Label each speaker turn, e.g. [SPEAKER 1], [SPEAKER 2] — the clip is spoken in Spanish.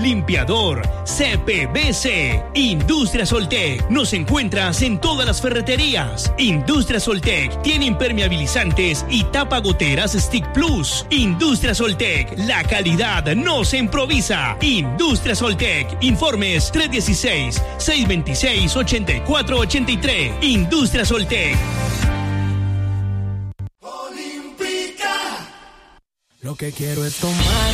[SPEAKER 1] limpiador, CPVC. Industria Soltec. Nos encuentras en todas las ferreterías. Industria Soltec tiene impermeabilizantes y tapagoteras Stick Plus. Industria Soltec, la calidad no se improvisa. Industria Soltec. Informes 316-626-8483. Industria Soltec.
[SPEAKER 2] Olímpica. Lo que quiero es tomar